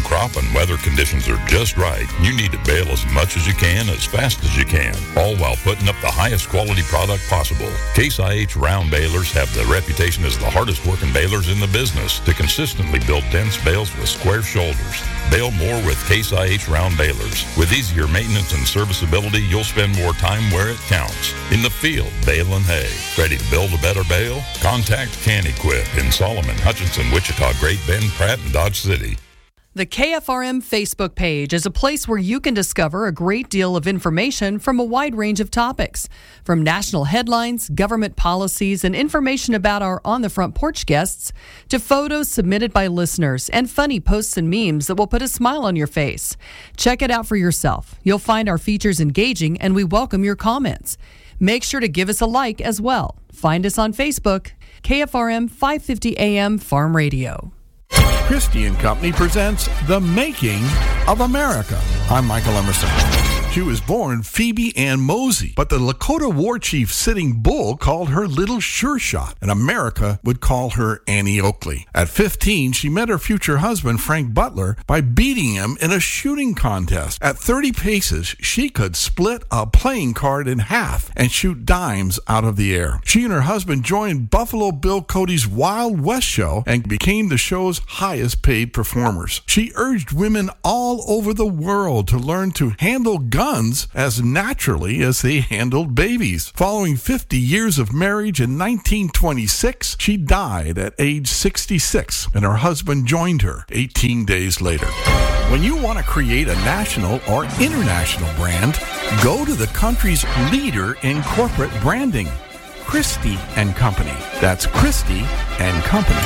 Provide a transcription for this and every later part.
crop and weather conditions are just right, you need to bale as much as you can, as fast as you can, all while putting up the highest quality product possible. Case IH round balers have the reputation as the hardest working balers in the business to consistently build dense bales with square shoulders. Bale more with Case IH round balers. With easier maintenance and serviceability, you'll spend more time where it counts. In the field, baling hay. Ready to build a better bale? Contact Can-Equip in Solomon, Hutchinson, Wichita, Great Bend, Pratt, and Dodge City. The KFRM Facebook page is a place where you can discover a great deal of information from a wide range of topics, from national headlines, government policies, and information about our On the Front Porch guests, to photos submitted by listeners and funny posts and memes that will put a smile on your face. Check it out for yourself. You'll find our features engaging, and we welcome your comments. Make sure to give us a like as well. Find us on Facebook, KFRM 550 AM Farm Radio. Christie & Company presents The Making of America. I'm Michael Emerson. She was born Phoebe Ann Mosey, but the Lakota war chief Sitting Bull called her Little Sure Shot, and America would call her Annie Oakley. At 15, she met her future husband, Frank Butler, by beating him in a shooting contest. At 30 paces, she could split a playing card in half and shoot dimes out of the air. She and her husband joined Buffalo Bill Cody's Wild West show and became the show's highest paid performers. She urged women all over the world to learn to handle guns as naturally as they handled babies. Following 50 years of marriage in 1926, she died at age 66, and her husband joined her 18 days later. When you want to create a national or international brand, go to the country's leader in corporate branding, Christie & Company. That's Christie & Company.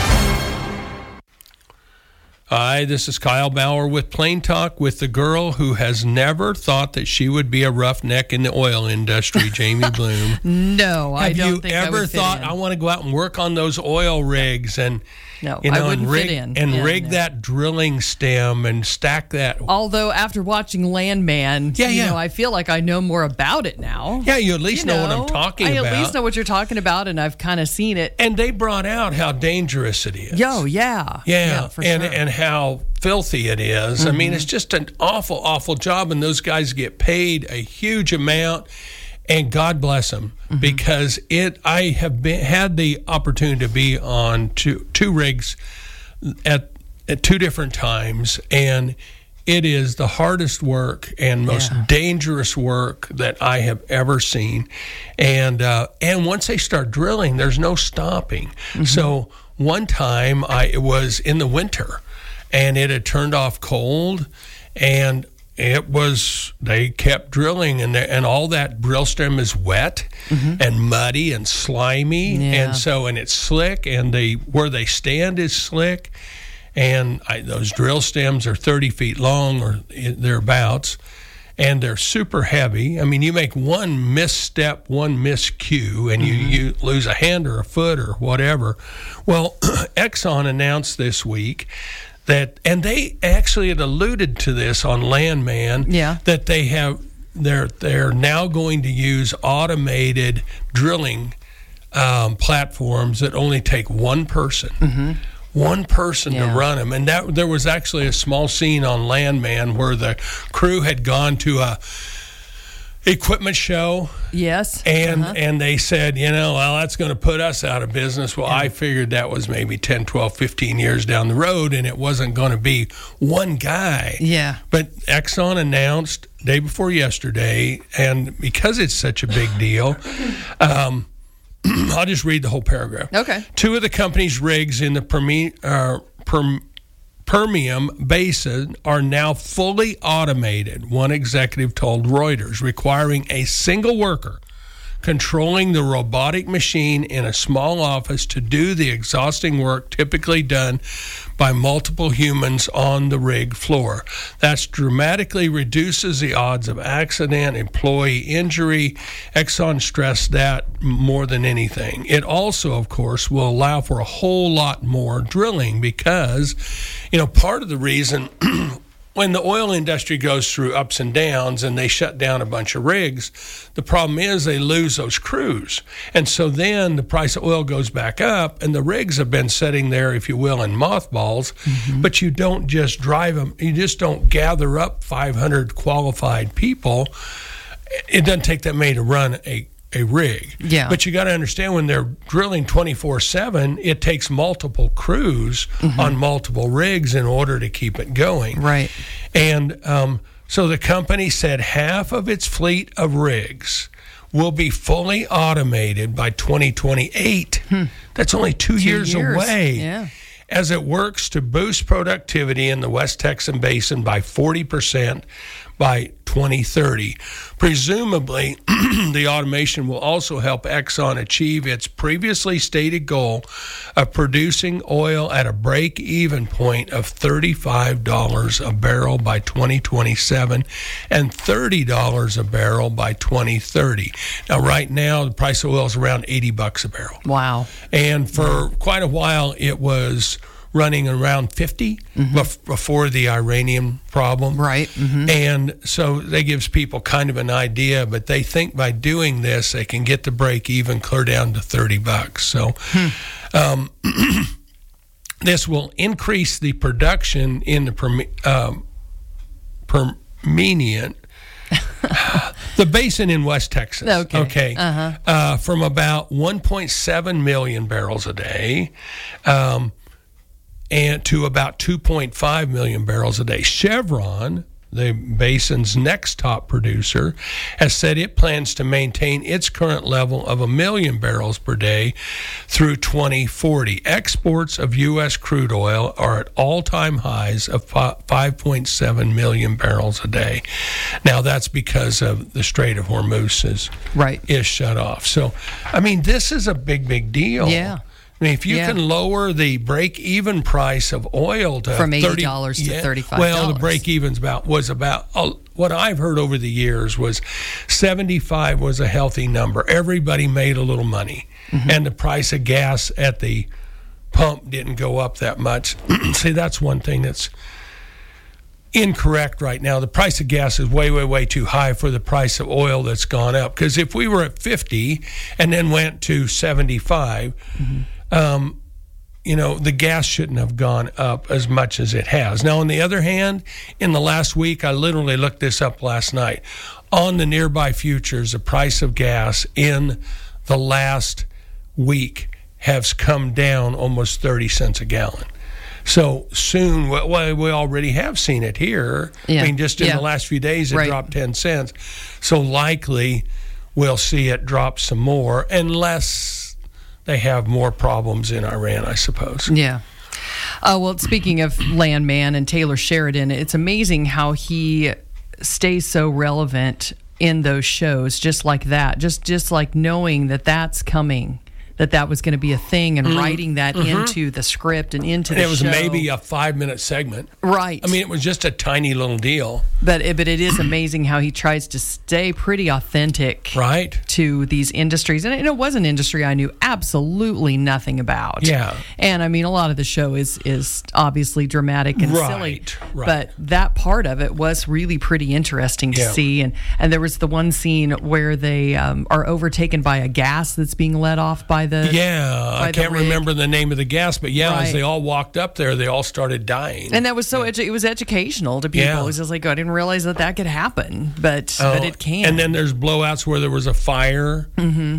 Hi, this is Kyle Bauer with Plain Talk with the girl who has never thought that she would be a roughneck in the oil industry, Jamie Bloom. No, I don't think I would fit in. Have you ever thought, I want to go out and work on those oil rigs and... No, I wouldn't fit in. And rig that drilling stem and stack that. Although after watching Landman, I feel like I know more about it now. Yeah, you at least know what I'm talking about. I at least know what you're talking about, and I've kind of seen it. And they brought out how dangerous it is. Yeah, for sure. And how filthy it is. Mm-hmm. I mean, it's just an awful, awful job, and those guys get paid a huge amount. And God bless them, because I have had the opportunity to be on two rigs at two different times, and it is the hardest work and most dangerous work that I have ever seen. And once they start drilling, there's no stopping. Mm-hmm. So one time it was in the winter, and it had turned off cold, and they kept drilling, and all that drill stem is wet and muddy and slimy, and it's slick, and where they stand is slick, and those drill stems are 30 feet long or thereabouts, and they're super heavy. I mean, you make one misstep, one miscue, and you lose a hand or a foot or whatever. Well, Exxon announced this week and they actually had alluded to this on Landman, that they're now going to use automated drilling platforms that only take one person. One person to run them. And there was actually a small scene on Landman where the crew had gone to a equipment show. Yes. And they said, that's going to put us out of business. Well, I figured that was maybe 10, 12, 15 years down the road, and it wasn't going to be one guy. Yeah. But Exxon announced day before yesterday, and because it's such a big deal, I'll just read the whole paragraph. Okay. Two of the company's rigs in the Permian Basin are now fully automated, one executive told Reuters, requiring a single worker controlling the robotic machine in a small office to do the exhausting work typically done by multiple humans on the rig floor. That dramatically reduces the odds of accident, employee injury. Exxon stressed that more than anything. It also, of course, will allow for a whole lot more drilling because, part of the reason when the oil industry goes through ups and downs and they shut down a bunch of rigs, the problem is they lose those crews. And so then the price of oil goes back up, and the rigs have been sitting there, if you will, in mothballs. But you don't just drive them. You just don't gather up 500 qualified people. It doesn't take that many to run a rig. Yeah. But you got to understand, when they're drilling 24/7, it takes multiple crews on multiple rigs in order to keep it going. Right. And so the company said half of its fleet of rigs will be fully automated by 2028. That's only 2 years away. Yeah. As it works to boost productivity in the West Texan Basin by 40% by 2030. Presumably, the automation will also help Exxon achieve its previously stated goal of producing oil at a break-even point of $35 a barrel by 2027 and $30 a barrel by 2030. Now, right now, the price of oil is around $80 a barrel. Wow. And for quite a while, it was running around 50 before the Iranian problem. Right. And so that gives people kind of an idea, but they think by doing this, they can get the break even clear down to $30. So this will increase the production in the Permian, the basin in West Texas. Okay. From about 1.7 million barrels a day and to about 2.5 million barrels a day. Chevron, the basin's next top producer, has said it plans to maintain its current level of 1 million barrels per day through 2040. Exports of U.S. crude oil are at all-time highs of 5.7 million barrels a day. Now, that's because of the Strait of Hormuz is shut off. So, I mean, this is a big, big deal. Yeah. I mean, if you can lower the break-even price of oil to from $80 to $35. Well, the break-even's was about what I've heard over the years was 75 was a healthy number. Everybody made a little money, and the price of gas at the pump didn't go up that much. See, that's one thing that's incorrect right now. The price of gas is way, way, way too high for the price of oil that's gone up. Because if we were at 50 and then went to 75, the gas shouldn't have gone up as much as it has. Now, on the other hand, in the last week, I literally looked this up last night. On the nearby futures, the price of gas in the last week has come down almost 30 cents a gallon. So soon, well, we already have seen it here. Yeah. I mean, just in the last few days, it dropped 10 cents. So likely we'll see it drop some more unless they have more problems in Iran, I suppose. Yeah. Well, speaking of Landman and Taylor Sheridan, it's amazing how he stays so relevant in those shows, just like that, just like knowing that that's coming, that was going to be a thing, and writing that into the script and into the show. It was maybe a 5-minute segment. Right. I mean, it was just a tiny little deal. But it is amazing how he tries to stay pretty authentic to these industries. And it was an industry I knew absolutely nothing about. Yeah. And I mean, a lot of the show is obviously dramatic and silly. Right. But that part of it was really pretty interesting to see. And there was the one scene where they are overtaken by a gas that's being let off by the I can't remember the name of the gas, but as they all walked up there, they all started dying. And that was it was educational to people. It was just like, I didn't realize that could happen, but it can. And then there's blowouts where there was a fire, and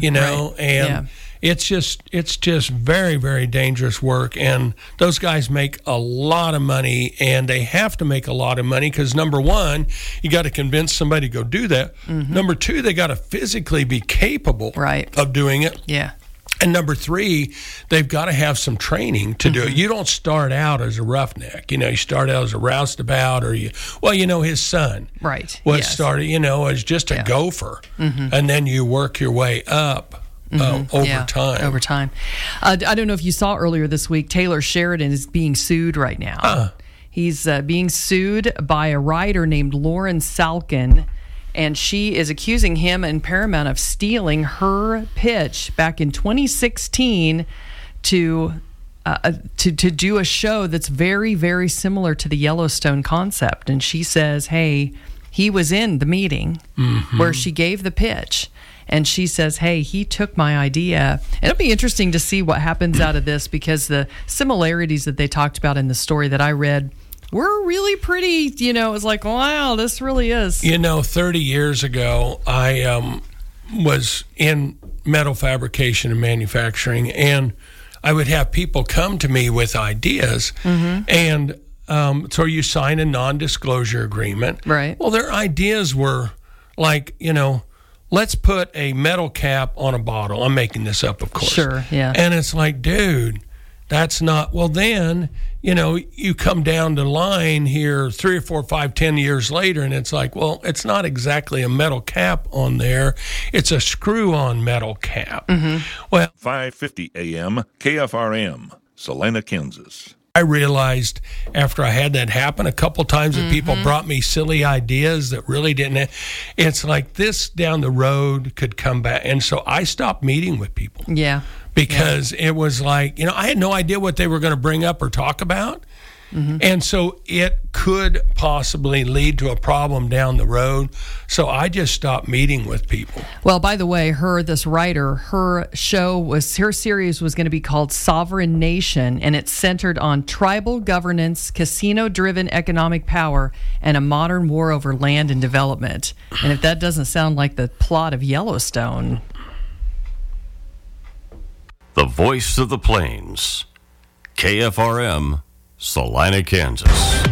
it's just very, very dangerous work. And those guys make a lot of money, and they have to make a lot of money because, number one, you got to convince somebody to go do that. Number two, they got to physically be capable of doing it. Yeah. And number three, they've got to have some training to do it. You don't start out as a roughneck. You start out as a roustabout, or his son was started, as just a gopher, and then you work your way up over time. I don't know if you saw earlier this week, Taylor Sheridan is being sued right now. He's being sued by a writer named Lauren Salkin. And she is accusing him and Paramount of stealing her pitch back in 2016 to to do a show that's very, very similar to the Yellowstone concept. And she says, hey, he was in the meeting where she gave the pitch. And she says, hey, he took my idea. And it'll be interesting to see what happens out of this, because the similarities that they talked about in the story that I read were really pretty, it was like, wow, this really is. 30 years ago, I was in metal fabrication and manufacturing, and I would have people come to me with ideas, and so you sign a non-disclosure agreement. Right. Well, their ideas were like, let's put a metal cap on a bottle. I'm making this up, of course. Sure, yeah. And it's like, dude, that's not, well, then, you come down the line here 3 or 4, 5, 10 years later, and it's like, well, it's not exactly a metal cap on there. It's a screw-on metal cap. Well, 5:50 a.m. KFRM, Salina, Kansas. I realized after I had that happen a couple times that people brought me silly ideas that really didn't. It's like this down the road could come back. And so I stopped meeting with people. Yeah. Because it was like, I had no idea what they were going to bring up or talk about. And so it could possibly lead to a problem down the road. So I just stopped meeting with people. Well, by the way, this writer, her series was going to be called Sovereign Nation, and it's centered on tribal governance, casino-driven economic power, and a modern war over land and development. And if that doesn't sound like the plot of Yellowstone. The voice of the plains, KFRM, Salina, Kansas.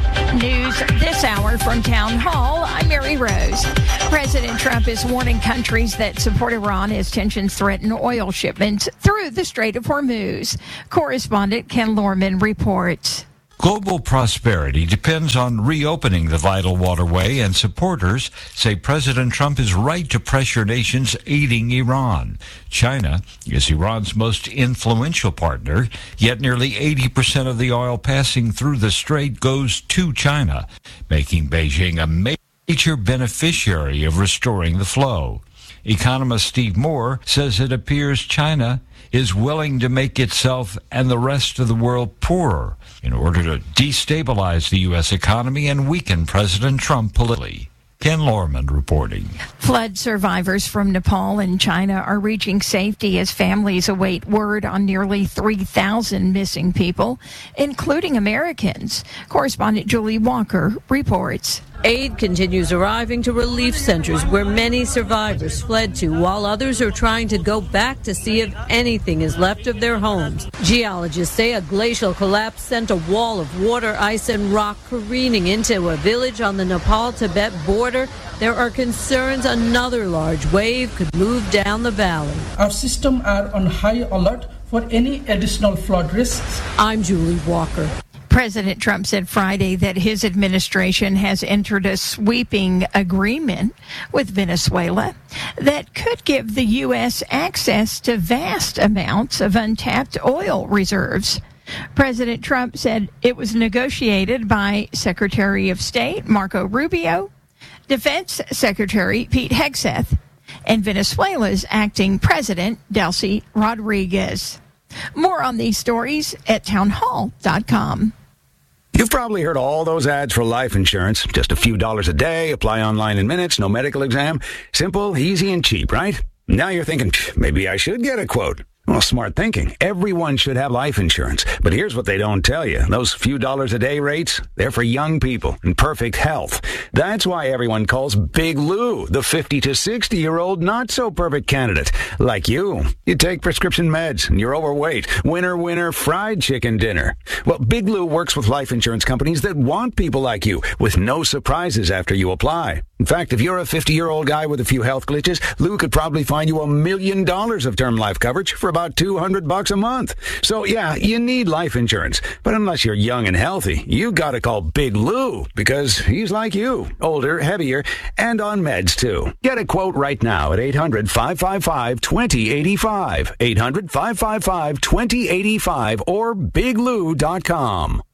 News this hour from Town Hall. I'm Mary Rose. President Trump is warning countries that support Iran as tensions threaten oil shipments through the Strait of Hormuz. Correspondent Ken Lorman reports. Global prosperity depends on reopening the vital waterway, and supporters say President Trump is right to pressure nations aiding Iran. China is Iran's most influential partner, yet nearly 80% of the oil passing through the strait goes to China, making Beijing a major beneficiary of restoring the flow. Economist Steve Moore says it appears China is willing to make itself and the rest of the world poorer in order to destabilize the U.S. economy and weaken President Trump politically. Ken Lorman reporting. Flood survivors from Nepal and China are reaching safety as families await word on nearly 3,000 missing people, including Americans. Correspondent Julie Walker reports. Aid continues arriving to relief centers where many survivors fled to, while others are trying to go back to see if anything is left of their homes. Geologists say a glacial collapse sent a wall of water, ice, and rock careening into a village on the Nepal-Tibet border. There are concerns another large wave could move down the valley. Our system are on high alert for any additional flood risks. I'm Julie Walker. President Trump said Friday that his administration has entered a sweeping agreement with Venezuela that could give the U.S. access to vast amounts of untapped oil reserves. President Trump said it was negotiated by Secretary of State Marco Rubio, Defense Secretary Pete Hegseth, and Venezuela's acting president, Delcy Rodriguez. More on these stories at townhall.com. You've probably heard all those ads for life insurance. Just a few dollars a day, apply online in minutes, no medical exam. Simple, easy, and cheap, right? Now you're thinking, maybe I should get a quote. Well, smart thinking. Everyone should have life insurance. But here's what they don't tell you. Those few dollars a day rates, they're for young people in perfect health. That's why everyone calls Big Lou the 50 to 60-year-old not-so-perfect candidate. Like you. You take prescription meds and you're overweight. Winner, fried chicken dinner. Well, Big Lou works with life insurance companies that want people like you with no surprises after you apply. In fact, if you're a 50-year-old guy with a few health glitches, Lou could probably find you $1 million of term life coverage for about $200 a month. So yeah, you need life insurance. But unless you're young and healthy, you gotta call Big Lou because he's like you, older, heavier, and on meds too. Get a quote right now at 800-555-2085, 800-555-2085, or biglou.com.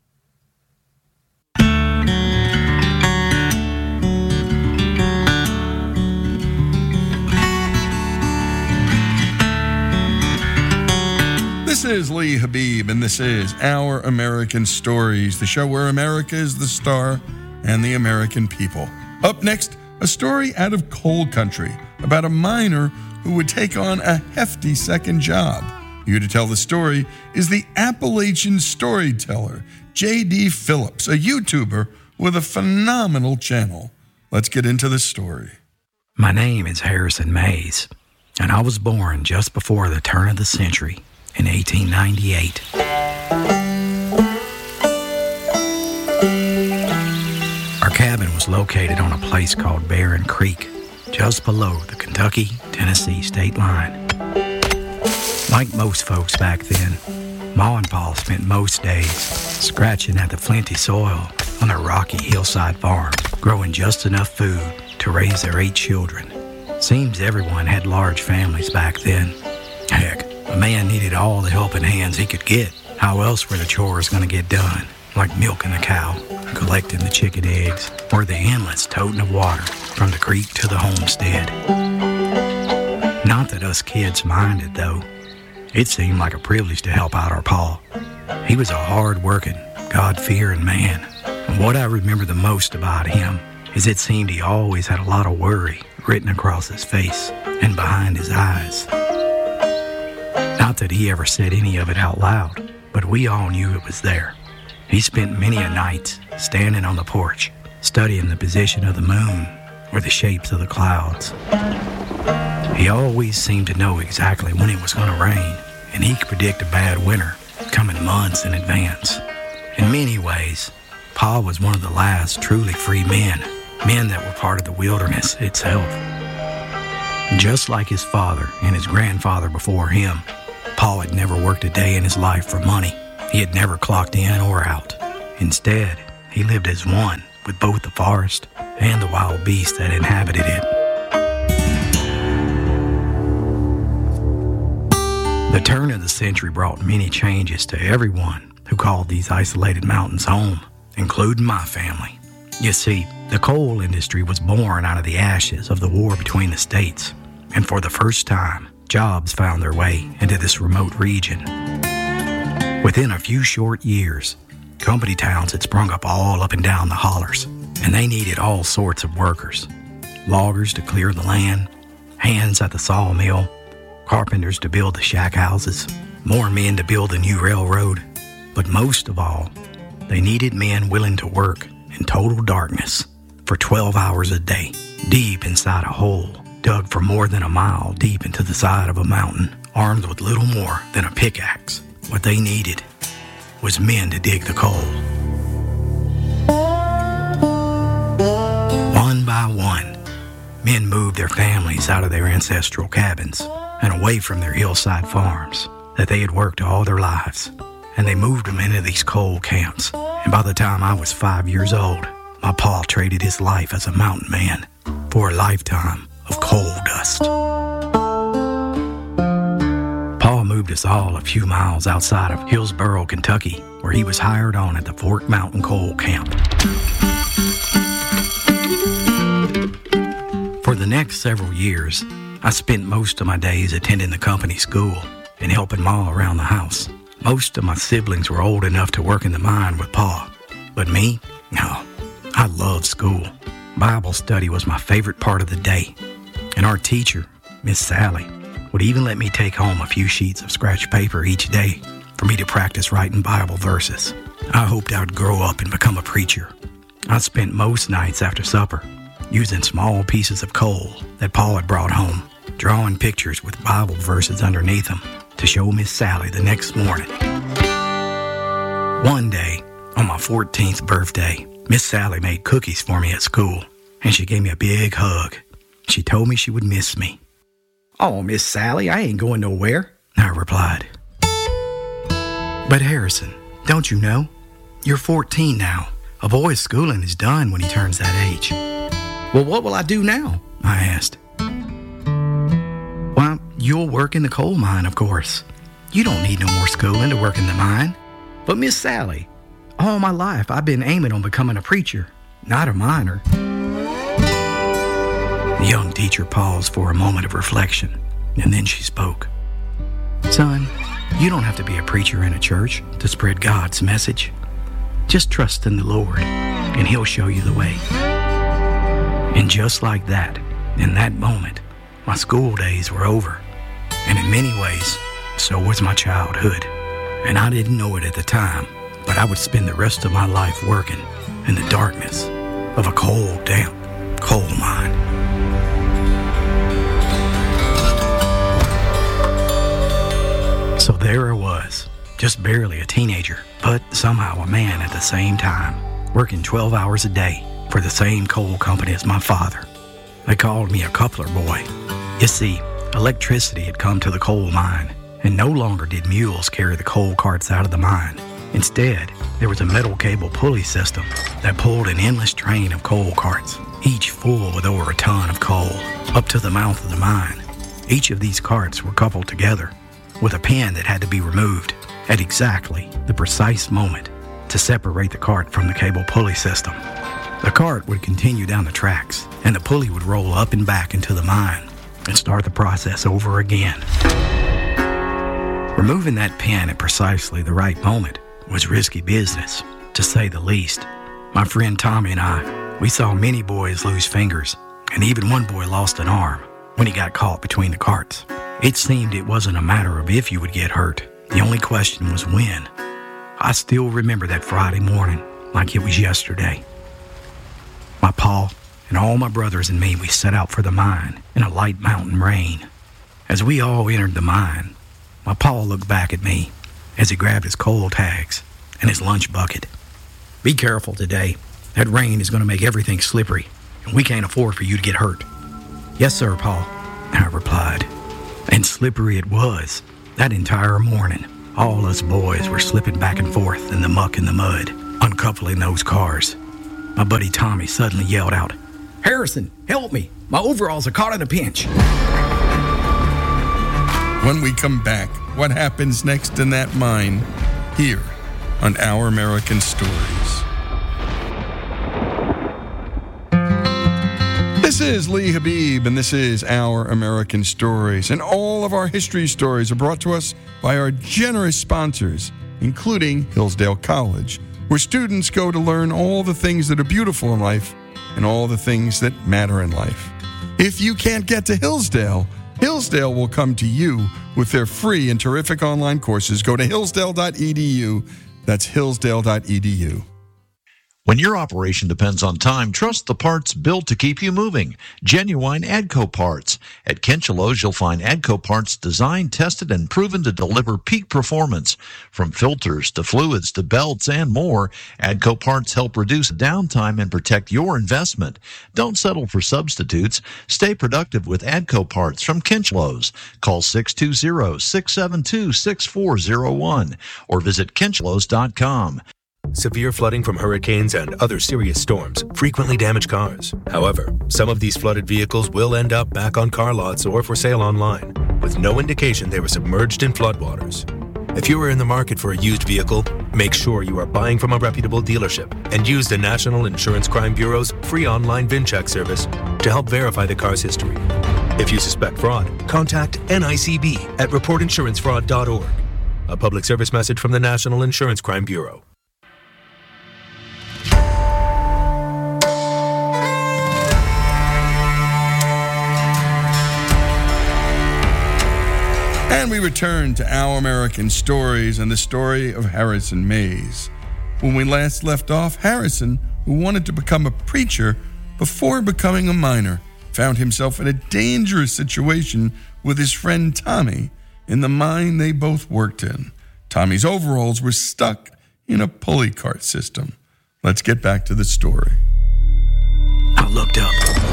The This is Lee Habib, and this is Our American Stories, the show where America is the star and the American people. Up next, a story out of coal country about a miner who would take on a hefty second job. Here to tell the story is the Appalachian storyteller, J.D. Phillips, a YouTuber with a phenomenal channel. Let's get into the story. My name is Harrison Mays, and I was born just before the turn of the century in 1898. Our cabin was located on a place called Barren Creek, just below the Kentucky-Tennessee state line. Like most folks back then, Ma and Pa spent most days scratching at the flinty soil on their rocky hillside farm, growing just enough food to raise their 8 children. Seems everyone had large families back then. Heck, a man needed all the helping hands he could get. How else were the chores going to get done? Like milking the cow, collecting the chicken eggs, or the endless toting of water from the creek to the homestead. Not that us kids minded, though. It seemed like a privilege to help out our Pa. He was a hard-working, God-fearing man. And what I remember the most about him is it seemed he always had a lot of worry written across his face and behind his eyes. Not that he ever said any of it out loud, but we all knew it was there. He spent many a night standing on the porch, studying the position of the moon or the shapes of the clouds. He always seemed to know exactly when it was going to rain, and he could predict a bad winter coming months in advance. In many ways, Pa was one of the last truly free men that were part of the wilderness itself. Just like his father and his grandfather before him, Pa had never worked a day in his life for money. He had never clocked in or out. Instead, he lived as one with both the forest and the wild beasts that inhabited it. The turn of the century brought many changes to everyone who called these isolated mountains home, including my family. You see, the coal industry was born out of the ashes of the war between the states, and for the first time, jobs found their way into this remote region. Within a few short years, company towns had sprung up all up and down the hollers, and they needed all sorts of workers. Loggers to clear the land, hands at the sawmill, carpenters to build the shack houses, more men to build the new railroad. But most of all, they needed men willing to work in total darkness for 12 hours a day, deep inside a hole dug for more than a mile deep into the side of a mountain, armed with little more than a pickaxe. What they needed was men to dig the coal. One by one, men moved their families out of their ancestral cabins and away from their hillside farms that they had worked all their lives. And they moved them into these coal camps. And by the time I was 5 years old, my pa traded his life as a mountain man for a lifetime of coal dust. Pa moved us all a few miles outside of Hillsboro, Kentucky, where he was hired on at the Fork Mountain Coal Camp. For the next several years, I spent most of my days attending the company school and helping Ma around the house. Most of my siblings were old enough to work in the mine with Pa. But me? No. I loved school. Bible study was my favorite part of the day. And our teacher, Miss Sally, would even let me take home a few sheets of scratch paper each day for me to practice writing Bible verses. I hoped I would grow up and become a preacher. I spent most nights after supper using small pieces of coal that Pa had brought home, drawing pictures with Bible verses underneath them to show Miss Sally the next morning. One day, on my 14th birthday, Miss Sally made cookies for me at school, and she gave me a big hug. She told me she would miss me. "Oh, Miss Sally, I ain't going nowhere," I replied. "But Harrison, don't you know? You're 14 now. A boy's schooling is done when he turns that age." "Well, what will I do now?" I asked. "Why, you'll work in the coal mine, of course. You don't need no more schooling to work in the mine." "But Miss Sally, all my life I've been aiming on becoming a preacher, not a miner." The young teacher paused for a moment of reflection, and then she spoke. "Son, You don't have to be a preacher in a church to spread God's message. Just trust in the Lord, and He'll show you the way. And just like that, in that moment, my school days were over. And in many ways, so was my childhood. And I didn't know it at the time, but I would spend the rest of my life working in the darkness of a cold, damp coal mine. So there I was, just barely a teenager, but somehow a man at the same time, working 12 hours a day for the same coal company as my father. They called me a coupler boy. You see, electricity had come to the coal mine, and no longer did mules carry the coal carts out of the mine. Instead, there was a metal cable pulley system that pulled an endless train of coal carts, each full with over a ton of coal, up to the mouth of the mine. Each of these carts were coupled together with a pin that had to be removed at exactly the precise moment to separate the cart from the cable pulley system. The cart would continue down the tracks, and the pulley would roll up and back into the mine and start the process over again. Removing that pin at precisely the right moment was risky business, to say the least. My friend Tommy and I, we saw many boys lose fingers, and even one boy lost an arm when he got caught between the carts. It seemed it wasn't a matter of if you would get hurt. The only question was when. I still remember that Friday morning like it was yesterday. My pa and all my brothers and me, we set out for the mine in a light mountain rain. As we all entered the mine, my pa looked back at me as he grabbed his coal tags and his lunch bucket. Be careful today. That rain is going to make everything slippery, and we can't afford for you to get hurt. Yes, sir, Pa, I replied. And slippery it was. That entire morning, all us boys were slipping back and forth in the muck and the mud, uncoupling those cars. My buddy Tommy suddenly yelled out, "Harrison, help me! My overalls are caught in a pinch." When we come back, what happens next in that mine? Here on Our American Stories. This is Lee Habib, and this is Our American Stories. And all of our history stories are brought to us by our generous sponsors, including Hillsdale College, where students go to learn all the things that are beautiful in life and all the things that matter in life. If you can't get to Hillsdale, Hillsdale will come to you with their free and terrific online courses. Go to hillsdale.edu. That's hillsdale.edu. When your operation depends on time, trust the parts built to keep you moving. Genuine AGCO parts. At Kinchelo's, you'll find AGCO parts designed, tested, and proven to deliver peak performance. From filters to fluids to belts and more, AGCO parts help reduce downtime and protect your investment. Don't settle for substitutes. Stay productive with AGCO parts from Kinchelo's. Call 620-672-6401 or visit kinchelos.com. Severe flooding from hurricanes and other serious storms frequently damage cars. However, some of these flooded vehicles will end up back on car lots or for sale online, with no indication they were submerged in floodwaters. If you are in the market for a used vehicle, make sure you are buying from a reputable dealership and use the National Insurance Crime Bureau's free online VIN check service to help verify the car's history. If you suspect fraud, contact NICB at reportinsurancefraud.org. A public service message from the National Insurance Crime Bureau. And we return to Our American Stories and the story of Harrison Mays. When we last left off, Harrison, who wanted to become a preacher before becoming a miner, found himself in a dangerous situation with his friend Tommy in the mine they both worked in. Tommy's overalls were stuck in a pulley cart system. Let's get back to the story. I looked up.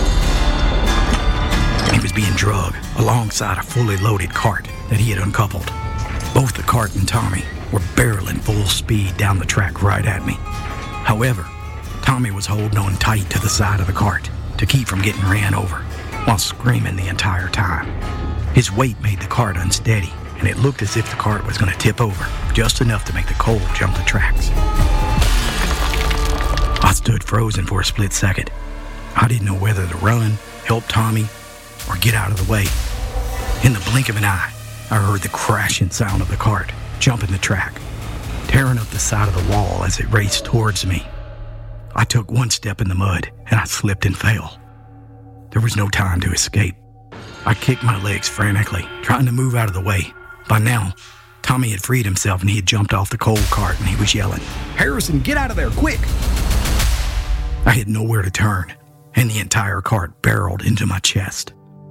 He was being dragged alongside a fully loaded cart that he had uncoupled. Both the cart and Tommy were barreling full speed down the track right at me. However, Tommy was holding on tight to the side of the cart to keep from getting ran over, while screaming the entire time. His weight made the cart unsteady, and it looked as if the cart was going to tip over, just enough to make the coal jump the tracks. I stood frozen for a split second. I didn't know whether to run, help Tommy, or get out of the way. In the blink of an eye, I heard the crashing sound of the cart jumping the track, tearing up the side of the wall as it raced towards me. I took one step in the mud and I slipped and fell. There was no time to escape. I kicked my legs frantically, trying to move out of the way. By now, Tommy had freed himself and he had jumped off the coal cart and he was yelling, "Harrison, get out of there, quick!" I had nowhere to turn, and the entire cart barreled into my chest.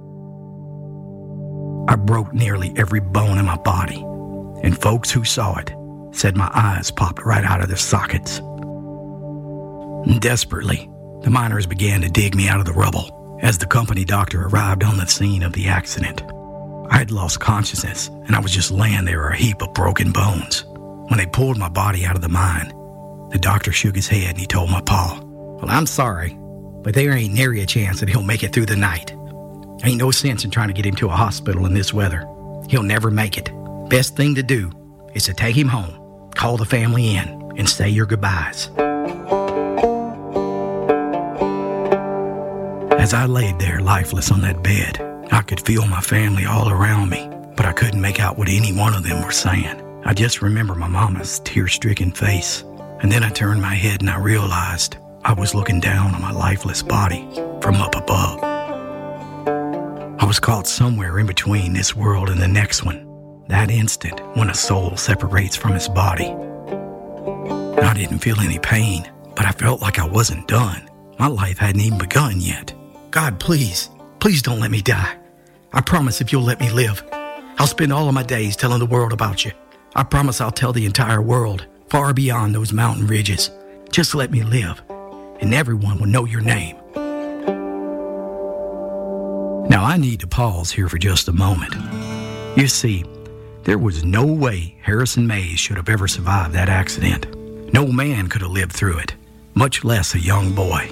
I broke nearly every bone in my body, and folks who saw it said my eyes popped right out of their sockets. Desperately, the miners began to dig me out of the rubble as the company doctor arrived on the scene of the accident. I had lost consciousness, and I was just laying there a heap of broken bones. When they pulled my body out of the mine, the doctor shook his head and he told my pa, "Well, I'm sorry, but there ain't nary a chance that he'll make it through the night. Ain't no sense in trying to get him to a hospital in this weather. He'll never make it. Best thing to do is to take him home, call the family in, and say your goodbyes." As I laid there lifeless on that bed, I could feel my family all around me, but I couldn't make out what any one of them were saying. I just remember my mama's tear-stricken face, and then I turned my head and I realized I was looking down on my lifeless body from up above. I was caught somewhere in between this world and the next one, that instant when a soul separates from its body. I didn't feel any pain, but I felt like I wasn't done. My life hadn't even begun yet. God, please don't let me die. I promise if you'll let me live, I'll spend all of my days telling the world about you. I promise I'll tell the entire world, far beyond those mountain ridges. Just let me live, and everyone will know your name. Now, I need to pause here for just a moment. You see, there was no way Harrison Mays should have ever survived that accident. No man could have lived through it, much less a young boy.